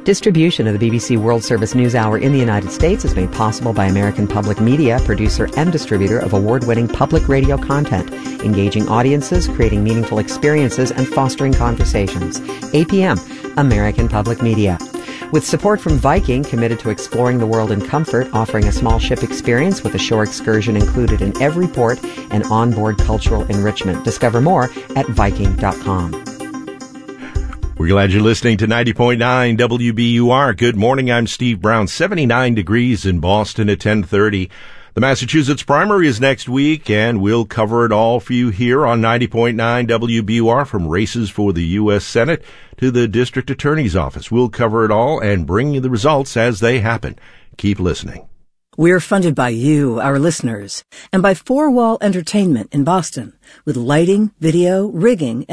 Distribution of the BBC World Service News Hour in the United States is made possible by American Public Media, producer and distributor of award-winning public radio content, engaging audiences, creating meaningful experiences, and fostering conversations. APM, American Public Media. With support from Viking, committed to exploring the world in comfort, offering a small ship experience with a shore excursion included in every port and onboard cultural enrichment. Discover more at Viking.com. We're glad you're listening to 90.9 WBUR. Good morning, I'm Steve Brown. 79 degrees in Boston at 10:30. The Massachusetts primary is next week, and we'll cover it all for you here on 90.9 WBUR, from races for the U.S. Senate to the District Attorney's Office. We'll cover it all and bring you the results as they happen. Keep listening. We're funded by you, our listeners, and by Four Wall Entertainment in Boston, with lighting, video, rigging,